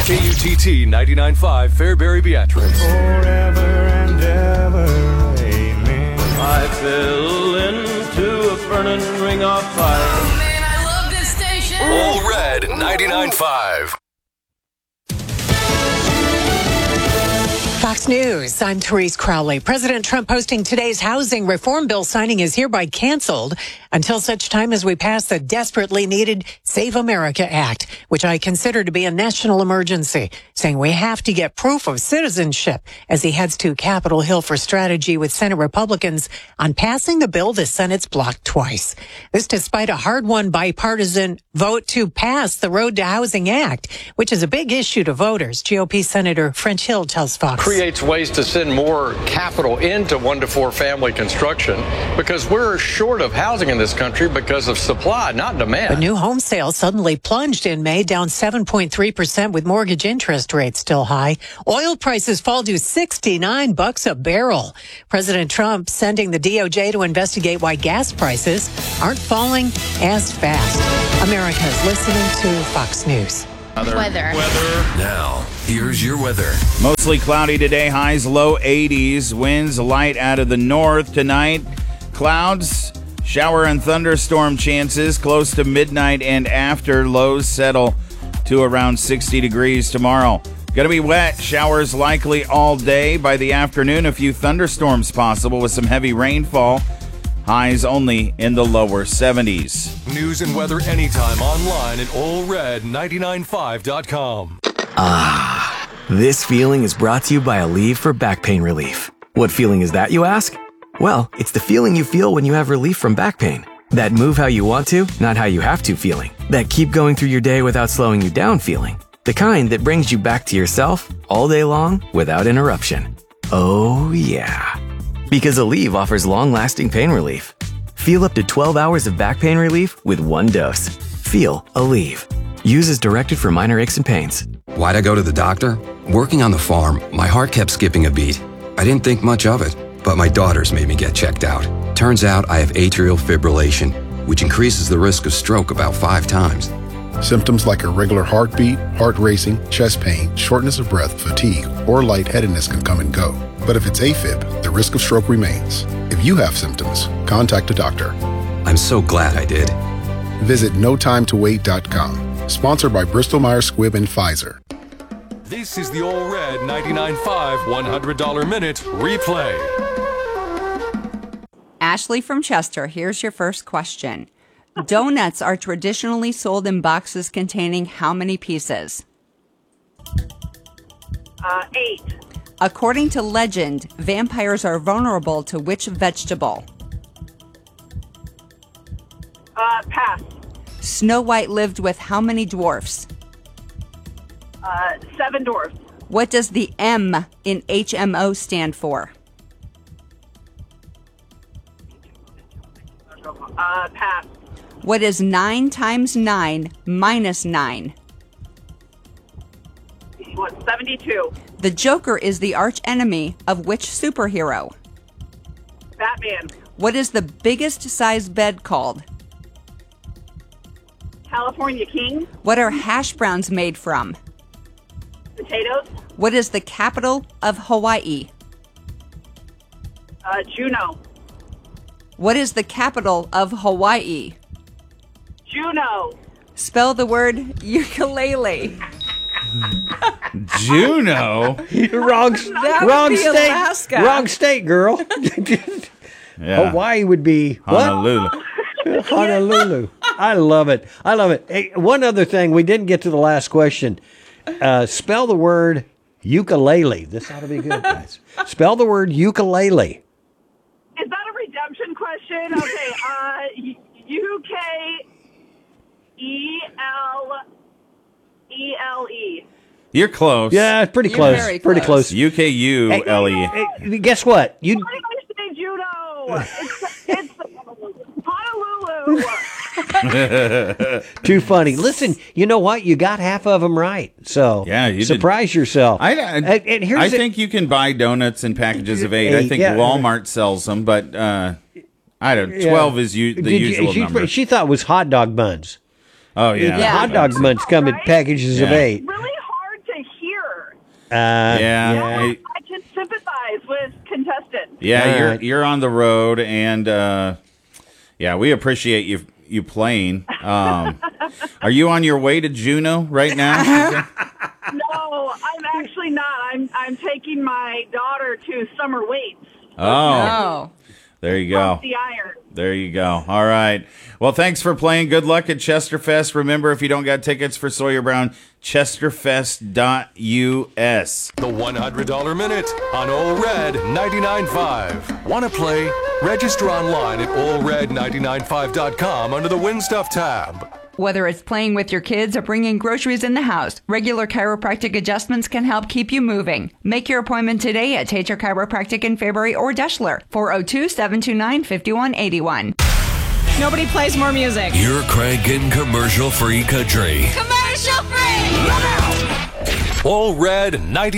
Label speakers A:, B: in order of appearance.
A: KUTT 99.5 Fairbury Beatrice.
B: Forever and ever, amen.
C: I fell into a burning ring of fire.
D: Oh man, I love this station.
A: All Red 99.5.
E: Fox News, I'm Therese Crowley. President Trump posting today's housing reform bill signing is hereby canceled until such time as we pass the desperately needed Save America Act, which I consider to be a national emergency, saying we have to get proof of citizenship as he heads to Capitol Hill for strategy with Senate Republicans on passing the bill the Senate's blocked twice. This despite a hard-won bipartisan vote to pass the Road to Housing Act, which is a big issue to voters. GOP Senator French Hill tells Fox.
F: Creates ways to send more capital into 1 to 4 family construction because we're short of housing in this country because of supply, not demand.
E: But new home sales suddenly plunged in May, down 7.3% with mortgage interest rates still high. Oil prices fall to $69 a barrel. President Trump sending the DOJ to investigate why gas prices aren't falling as fast. America's listening to Fox News.
D: Weather.
A: Now, here's your weather.
G: Mostly cloudy today, highs low 80s, winds light out of the north tonight. Clouds, shower and thunderstorm chances close to midnight and after. Lows settle to around 60 degrees tomorrow. Going to be wet, showers likely all day. By the afternoon, a few thunderstorms possible with some heavy rainfall. Highs only in the lower 70s.
A: News and weather anytime online at allred995.com.
H: This feeling is brought to you by Aleve for back pain relief. What feeling is that, you ask? Well, it's the feeling you feel when you have relief from back pain. That move how you want to, not how you have to feeling. That keep going through your day without slowing you down feeling. The kind that brings you back to yourself all day long without interruption. Oh, yeah. Because Aleve offers long-lasting pain relief. Feel up to 12 hours of back pain relief with one dose. Feel Aleve. Use as directed for minor aches and pains.
I: Why'd I go to the doctor? Working on the farm, my heart kept skipping a beat. I didn't think much of it, but my daughters made me get checked out. Turns out I have atrial fibrillation, which increases the risk of stroke about 5 times.
J: Symptoms like irregular heartbeat, heart racing, chest pain, shortness of breath, fatigue, or lightheadedness can come and go. But if it's AFib, the risk of stroke remains. If you have symptoms, contact a doctor.
I: I'm so glad I did.
J: Visit notimetowait.com. Sponsored by Bristol Myers Squibb and Pfizer.
A: This is the All Red 99.5 $100 Minute Replay.
K: Ashley from Chester, here's your first question. Donuts are traditionally sold in boxes containing how many pieces?
L: 8.
K: According to legend, vampires are vulnerable to which vegetable?
L: Pass.
K: Snow White lived with how many dwarfs?
L: 7 dwarfs.
K: What does the M in HMO stand for?
L: Pass.
K: What is 9 times 9 minus 9?
L: 72.
K: The Joker is the arch enemy of which superhero?
L: Batman.
K: What is the biggest size bed called?
L: California King.
K: What are hash browns made from?
L: Potatoes.
K: What is the capital of Hawaii?
L: Juneau.
K: What is the capital of Hawaii?
L: Juneau.
K: Spell the word ukulele.
G: Juneau?
M: Wrong state.
K: Alaska.
M: Wrong state, girl.
G: Yeah.
M: Hawaii would be
G: Honolulu.
M: What? Honolulu. I love it. I love it. Hey, one other thing. We didn't get to the last question. Spell the word ukulele. This ought to be good, guys. Spell the word ukulele.
L: Is that a redemption question? Okay. UKELE.
G: You're close.
M: Yeah, it's pretty close.
K: very
M: Pretty close.
G: UKULE.
M: Hey, guess what?
L: Why did I say judo? It's Honolulu.
M: Too funny. Listen, you know what? You got half of them right. So
G: Yeah, you did.
M: surprise yourself.
G: I think you can buy donuts in packages of 8. I think
M: Yeah.
G: Walmart sells them, but I don't. 12 is the usual number.
M: She thought it was hot dog buns.
G: Oh yeah,
M: Hot dog buns come in packages of 8.
L: Really hard to
G: Yeah.
L: I can sympathize with contestants.
G: Yeah, you're on the road, and we appreciate you playing. Are you on your way to Juneau right now?
L: No, I'm actually not. I'm taking my daughter to summer weights.
G: Oh. There you go.
L: The iron.
G: There you go. All right. Well, thanks for playing. Good luck at Chesterfest. Remember, if you don't got tickets for Sawyer Brown, chesterfest.us.
A: The $100 Minute on Ole Red 99.5. Want to play? Register online at olered995.com under the Win Stuff tab.
K: Whether it's playing with your kids or bringing groceries in the house, regular chiropractic adjustments can help keep you moving. Make your appointment today at Tater Chiropractic in Fairbury or Deschler, 402-729-5181.
N: Nobody plays more music.
A: You're cranking commercial-free country.
N: Commercial-free!
A: Ole Red 99.